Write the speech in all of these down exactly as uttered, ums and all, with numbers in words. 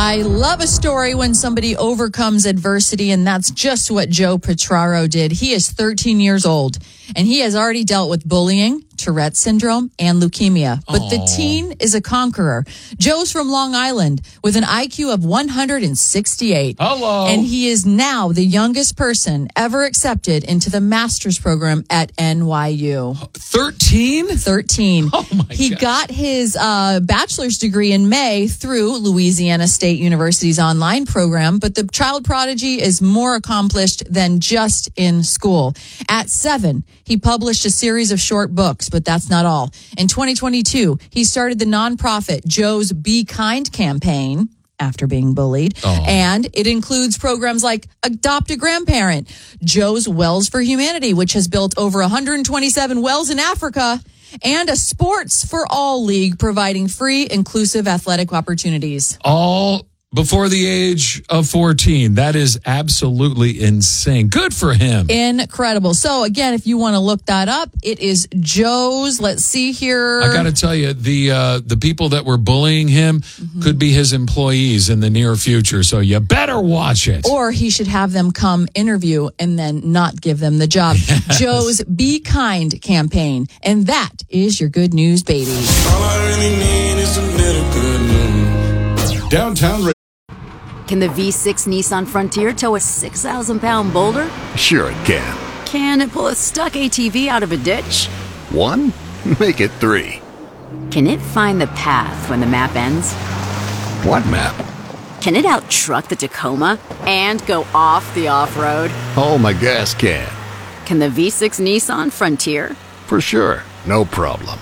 I love a story when somebody overcomes adversity, and that's just what Joe Petraro did. He is thirteen years old, and he has already dealt with bullying, Tourette's syndrome, and leukemia. But Aww. The teen is a conqueror. Joe's from Long Island with an I Q of one hundred sixty-eight. Hello. And he is now the youngest person ever accepted into the master's program at N Y U. thirteen? thirteen. Oh, my He gosh. got his uh, bachelor's degree in May through Louisiana State University's online program, but the child prodigy is more accomplished than just in school. At seven, he published a series of short books, but that's not all. In twenty twenty-two, he started the nonprofit Joe's Be Kind campaign after being bullied. Oh. And it includes programs like Adopt a Grandparent, Joe's Wells for Humanity, which has built over one hundred twenty-seven wells in Africa, and a Sports for All League providing free, inclusive athletic opportunities. All before the age of fourteen. That is absolutely insane. Good for him. Incredible. So again, if you want to look that up, it is Joe's. Let's see here. I got to tell you, the uh, the people that were bullying him mm-hmm. could be his employees in the near future. So you better watch it. Or he should have them come interview and then not give them the job. Yes. Joe's Be Kind campaign. And that is your good news, baby. All I really need is a little good news. Downtown. Can the V six Nissan Frontier tow a six thousand pound boulder? Sure it can. Can it pull a stuck A T V out of a ditch? One? Make it three. Can it find the path when the map ends? What map? Can it out-truck the Tacoma and go off the off-road? Oh, my gas can. Can the V six Nissan Frontier? For sure. No problem.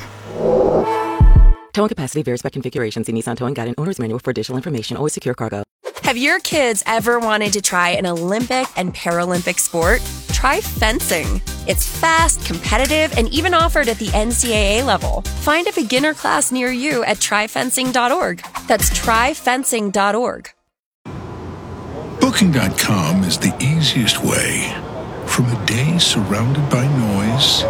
Towing capacity varies by configuration. See Nissan Towing Guide and Owner's Manual for additional information. Always secure cargo. Have your kids ever wanted to try an Olympic and Paralympic sport? Try fencing. It's fast, competitive, and even offered at the N C double A level. Find a beginner class near you at try fencing dot org. That's try fencing dot org. Booking dot com is the easiest way. From a day surrounded by noise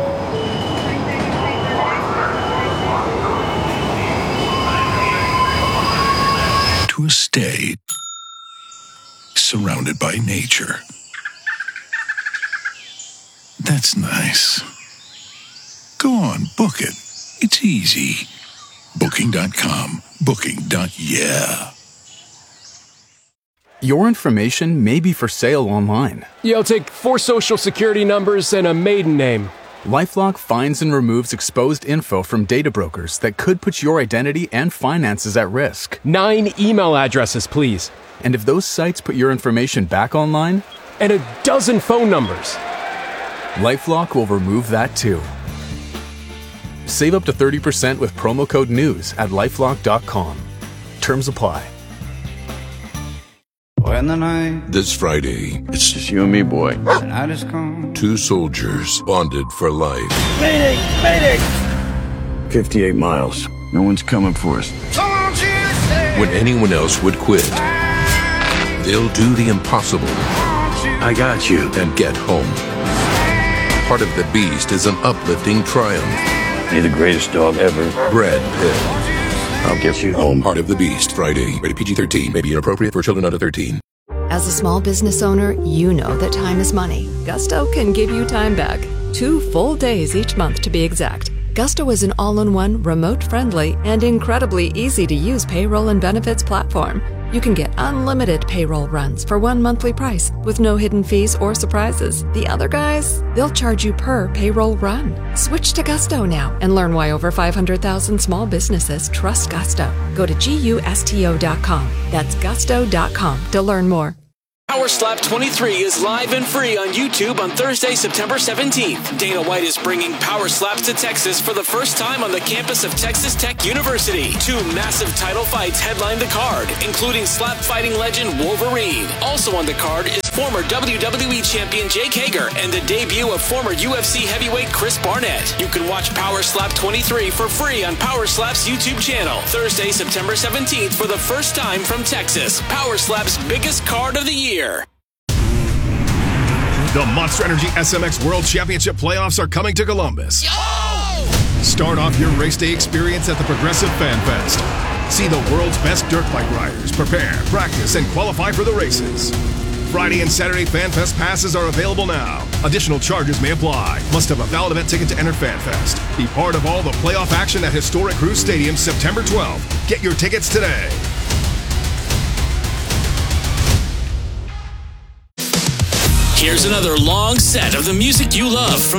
to a stay surrounded by nature. That's nice. Go on, book it. It's easy. Booking dot com. Booking. Yeah. Your information may be for sale online. Yeah, I'll take four social security numbers and a maiden name. LifeLock finds and removes exposed info from data brokers that could put your identity and finances at risk. Nine email addresses, please. And if those sites put your information back online? And a dozen phone numbers. LifeLock will remove that too. Save up to thirty percent with promo code NEWS at lifelock dot com. Terms apply. When the night This Friday, it's just you and me, boy. The night is come. Two soldiers bonded for life. Mayday! Mayday! fifty-eight miles. No one's coming for us. When anyone else would quit, they'll do the impossible. I got you. And get home. Heart of the Beast is an uplifting triumph. You're the greatest dog ever. Brad Pitt. I'll get you home. Heart of the Beast, Friday. Rated P G thirteen. May be inappropriate for children under thirteen. As a small business owner, you know that time is money. Gusto can give you time back. Two full days each month to be exact. Gusto is an all-in-one, remote-friendly, and incredibly easy-to-use payroll and benefits platform. You can get unlimited payroll runs for one monthly price with no hidden fees or surprises. The other guys, they'll charge you per payroll run. Switch to Gusto now and learn why over five hundred thousand small businesses trust Gusto. Go to gusto dot com. That's gusto dot com to learn more. Power Slap twenty-three is live and free on YouTube on Thursday, September seventeenth. Dana White is bringing Power Slaps to Texas for the first time on the campus of Texas Tech University. Two massive title fights headline the card, including slap fighting legend Wolverine. Also on the card is former W W E champion Jake Hager and the debut of former U F C heavyweight Chris Barnett. You can watch Power Slap twenty-three for free on Power Slap's YouTube channel. Thursday, September seventeenth for the first time from Texas. Power Slap's biggest card of the year. The Monster Energy S M X World Championship playoffs are coming to Columbus. Yo! Start off your race day experience at the Progressive Fan Fest. See the world's best dirt bike riders prepare, practice, and qualify for the races. Friday and Saturday FanFest passes are available now. Additional charges may apply. Must have a valid event ticket to enter FanFest. Be part of all the playoff action at historic Cruise Stadium September twelfth. Get your tickets today. Here's another long set of the music you love from